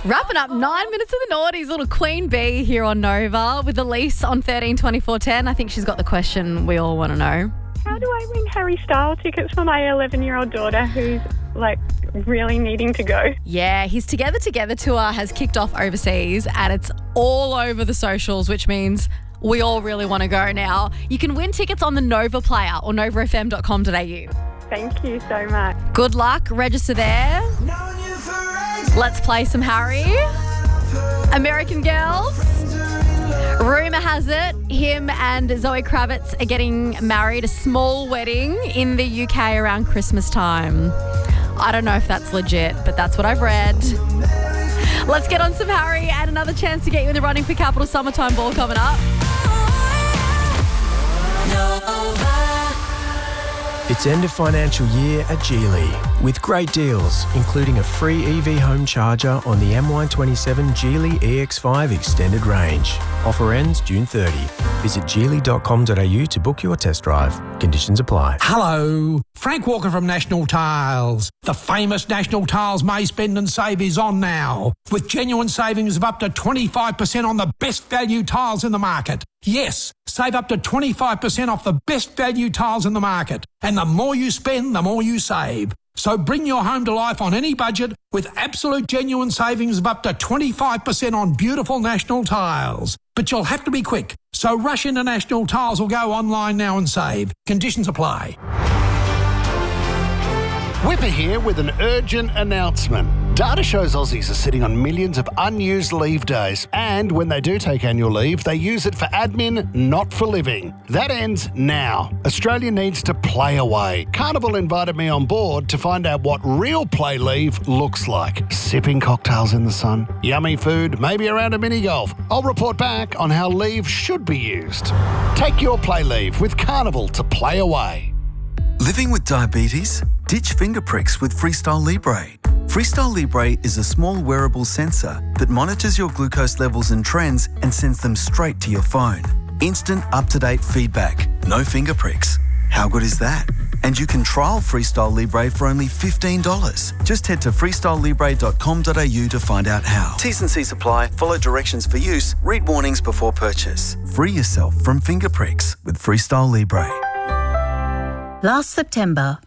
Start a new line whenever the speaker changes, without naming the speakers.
Wrapping up 9 minutes of the noughties, little Queen Bee here on Nova with Elise on 132410. I think she's got the question we all want to know.
How do I win Harry Styles tickets for my 11-year-old daughter who's really needing to go?
Yeah, his Together tour has kicked off overseas and it's all over the socials, which means we all really want to go now. You can win tickets on the Nova player or novafm.com.au.
Thank you so much.
Good luck. Register there. Let's play some Harry. American Girls. Rumour has it, him and Zoe Kravitz are getting married, a small wedding in the UK around Christmas time. I don't know if that's legit, but that's what I've read. Let's get on some Harry and another chance to get you in the running for Capital Summertime Ball coming up.
It's end of financial year at Geely with great deals, including a free EV home charger on the MY27 Geely EX5 extended range. Offer ends June 30. Visit geely.com.au to book your test drive. Conditions apply.
Hello, Frank Walker from National Tiles. The famous National Tiles May Spend and Save is on now, with genuine savings of up to 25% on the best value tiles in the market. Yes, save up to 25% off the best value tiles in the market. And the more you spend, the more you save. So bring your home to life on any budget with absolute genuine savings of up to 25% on beautiful National Tiles. But you'll have to be quick. So rush into National Tiles or go online now and save. Conditions apply.
Whipper here with an urgent announcement. Data shows Aussies are sitting on millions of unused leave days, and when they do take annual leave, they use it for admin, not for living. That ends now. Australia needs to play away. Carnival invited me on board to find out what real play leave looks like. Sipping cocktails in the sun, yummy food, maybe around a mini golf. I'll report back on how leave should be used. Take your play leave with Carnival to play away.
Living with diabetes? Ditch finger pricks with Freestyle Libre. Freestyle Libre is a small wearable sensor that monitors your glucose levels and trends and sends them straight to your phone. Instant, up-to-date feedback. No finger pricks. How good is that? And you can trial Freestyle Libre for only $15. Just head to freestylelibre.com.au to find out how. T's and C's apply. Follow directions for use. Read warnings before purchase. Free yourself from finger pricks with Freestyle Libre.
Last September,